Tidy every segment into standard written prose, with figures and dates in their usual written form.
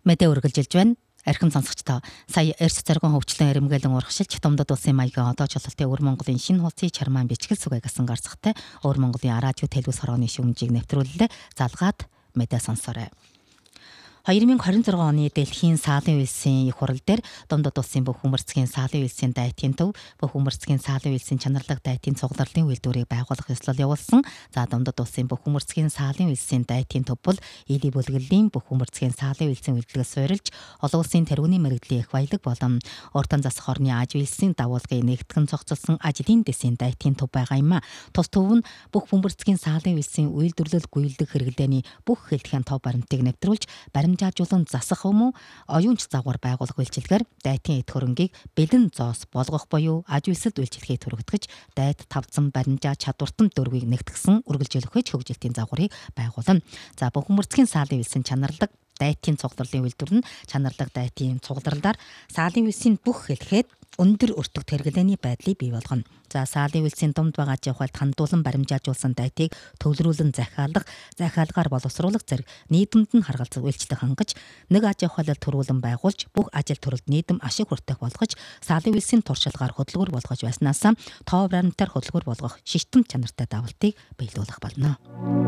Мэдээ үргэлжилж байна. Архим сонсогчдоо сая эрс заргун хөгжлөн эрэмгэлэн урагшилж Томдод улсын маягийн одоо ч бололтын Өвөр Монголын шинэ хуцын чармаан бичгэл сүгэ гэсэн гарцгатай Өвөр Монголын радио телевиз хорооны шүүмжийг нэвтрүүлэлээ залгаад мэдээ сонсоорой. 2026 оны Дэлхийн Саалын үйлсийн их хурал дээр Томдод улсын бүх хүмүүрцгийн Саалын үйлсийн дайтын төв, бүх хүмүүрцгийн Саалын үйлсийн чанарлаг дайтын цугларлын үйлдвэрийг байгуулах ёслол явуулсан. За Томдод улсын бүх хүмүүрцгийн Саалын үйлсийн дайтын төв бол Эли бүлэглэлийн бүх хүмүүрцгийн Саалын үйлсийн үйлдвэрээс суурилж олон улсын тэргүүний мэргэжлийн их баялаг болон уртан засах орны аж үйлсийн дагуулгын нэгтгэн цогцолсон ажлын дэсийн дайтын төв байгаа юм а. Тус төв нь бүх хүмүүрцгийн Саалын үйлсийн үйлдвэрлэл гүйцэтгэх хэрэглээний бүх хэлтхийн тов баримтыг нэвтрүүлж баримжаажуулан засах юм уу оюунч загвар байгуулах үйлчилгээр дайтын эд хөрөнгийг бэлэн зоос болгох буюу аж үйлсэд үйлчлэхийг түргэгдэж дайд тавцсан баримжаа чадвартан дөрвийг нэгтгсэн үргэлжлүүлэх хөгжилтийн загварыг байгуулна. За бүх хүмүүрцгийн Саалын үйлсийн чанарлаг дайтын цугларлын үйлдвэр нь чанарлаг дайтын цугларлаар Саалын үйлсийн бүх хэлхэд өндөр өртөг тэргэлээний байдлыг бий болгоно. За Саалын үйлсийн дунд байгаа аж ахуйд хандуулан баримжаажуулсан дайтыг төвлөрүүлэн захиалгаар боловсруулах зэрэг нийгэмд нь харгалзах үйлчлэг хангаж нэг аж ахуйлал төрүүлэн байгуулж бүх ажил төрөлд нийгэм ашиг хүртэх болгож Саалын үйлсийн туршилгаар хөдөлгүүр болгож байснаас тоо баримтаар хөдөлгүүр болгох шийтэн чанартай давалтыг биелүүлэх болно.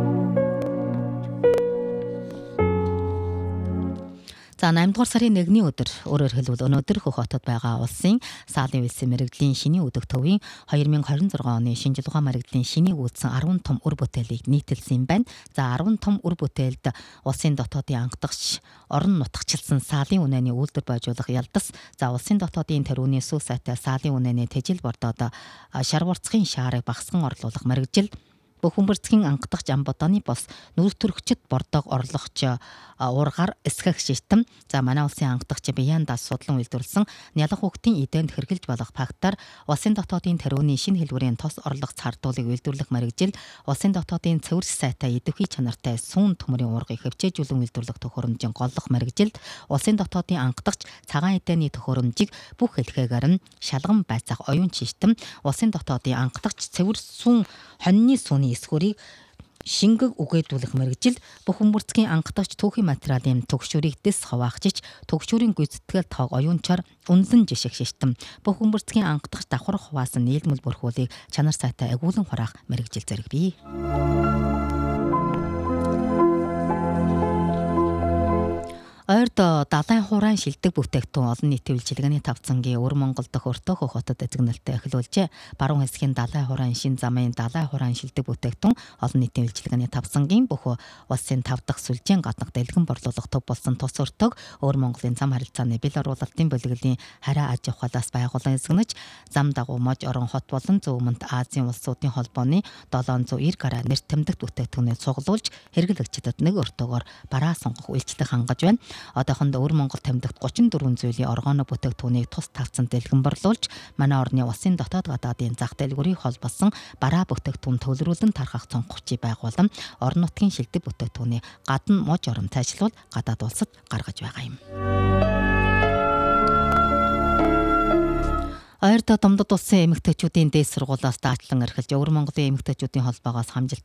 За 8 дугаар сарын 1-ний өдөр өөрөөр хэлбэл өнөөдөр Хөх хотод байгаа улсын Саалын үйлсийн мэргэжлийн шинийн өдөх төвийн 2026 оны шинжлэх ухаан мэргэжлийн шинийг үүдсэн 10 том үр бүтээлийг нийтэлсэн юм байна. За 10 том үр бүтээлд улсын дотоодын ангадагч орон нутагчилсан Саалын үнэний үйлдвэр байжуулах ялдас, за улсын дотоодын тэрүүний сүү сайтай Саалын үнэний тэжил бордоод шарварцгийн шаарыг багасган орлуулах мэргэжил, бүх хүмүүрцгийн ангадагч амбодооны бос нүрс төрөгчд бордог орлогч ургаар эсгэх шийтэн. За манай улсын ангадагч Бияндаас судлан үйлдвэрлэсэн нялх хүүхдийн эдээнд хэрглэж болох фактаар улсын дотоодын тэрүүний шинэ хэлбэрийн тос орлого цаардуулыг үйлдвэрлэх мэргэжил, улсын дотоодын цэвэрс сайтай идэвхий чанартай сүүн төмөрийн уургыг хөвчөөжүүлэн үйлдвэрлэх төхөөрөмжийн голлох мэргэжилд улсын дотоодын ангадагч цагаан эдээний төхөөрөмжийг бүх хэлхээгээр нь шалган байцаах оюун шийтэн, улсын дотоодын ангадагч цэвэр сүүн хоньны сүүний эсхүрийг шингэг үгээдүүлэх мэргэжил, бүх хүмүүрцгийн ангадагч түүхийн материалын төгшүүрийг дэс хуваахжиж төгшүүрийн гүйцэтгэл тоог оюунчаар үнэлэн жишгэх шийтэн, бүх хүмүүрцгийн ангадагч давхар хуваасан нийлмэл бүрхүүлийг чанар сайтай агуулan хураах мэргэжил зэрэг бий. Ойрд далайн хураан шилдэг бүтээгдэхүүн олон нийтийн үйлчилгээний тавцангийн Өвөр Монгол дахь Өртөө Хөх хотод эзэгнэлтэй эхлүүлжээ. Баруун хэсгийн далайн хураан шин замын далайн хураан шилдэг бүтээгдэхүүн олон нийтийн үйлчилгээний тавцангийн бүх улсын 5 дахь сүлжээн гаднах дэлгэн борлуулах төв болсон тус өртөөг Өвөр Монголын зам харилцааны бэл оруулалтын бөлөглөлийн хараа аж ахуйлаас байгуулан эзэгнэж зам дагуу мож орон хот болон Зөв Өмнөд Азийн улсуудын холбооны 790 гаруй нэр тэмдэгт бүтээгдэхүүнээ цуглуулж хэрэглэгчдэд нэг өртөөгөөр бараа сонгох үйлчлэг хангаж байна. Одоохондоо Өвөр Монгол тамдагт 34 зүйлийн оргооны бүтээгдэхүүнийг тус тавцан дэлгэн борлуулж манай орны улсын дотоод гадаадын зах дэлгүүрийг холбосон бараа бүтээгдэхүүн төвлөрүүлэн тархах цонховчийг байгуулан орон нутгийн шилдэг бүтээгдэхүүний гадна мож орон цаашлуул гадаад улсад гаргаж байгаа юм. Ойрдоо Томдод улсын эмэгтэйчүүдийн дээд сургуулиас даатлан эрхэлж Өвөр Монголын эмэгтэйчүүдийн холбоогоос хамжилт